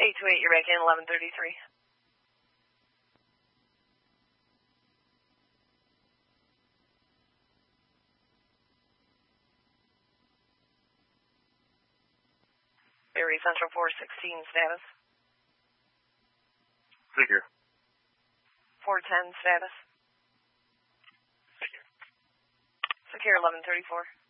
828, you're back in 1133. Erie Central 416 status. Figure. 410 status. Figure. Secure 1134.